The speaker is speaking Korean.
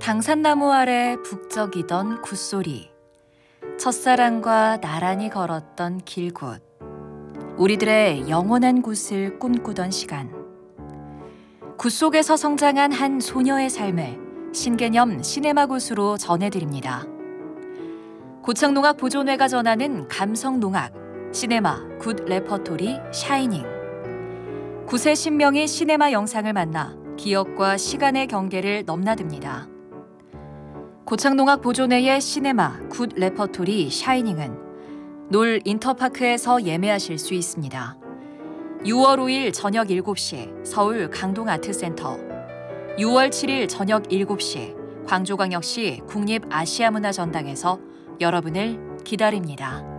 당산나무 아래 북적이던 굿소리. 첫사랑과 나란히 걸었던 길곳. 우리들의 영원한 곳을 꿈꾸던 시간. 굿 속에서 성장한 한 소녀의 삶을 신개념 시네마굿으로 전해드립니다. 고창농악보존회가 전하는 감성농악, 시네마 굿 레퍼토리 샤이닝. 굿의 신명이 시네마 영상을 만나 기억과 시간의 경계를 넘나듭니다. 고창농악보존회의 시네마 굿 레퍼토리 샤이닝은 놀 인터파크에서 예매하실 수 있습니다. 6월 5일 저녁 7시 서울 강동아트센터, 6월 7일 저녁 7시 광주광역시 국립아시아문화전당에서 여러분을 기다립니다.